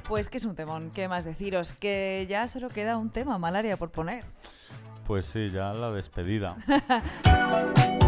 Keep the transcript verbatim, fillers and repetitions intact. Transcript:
Pues que es un temón, ¿qué más deciros? Que ya solo queda un tema, Malaria, por poner. Pues sí, ya la despedida.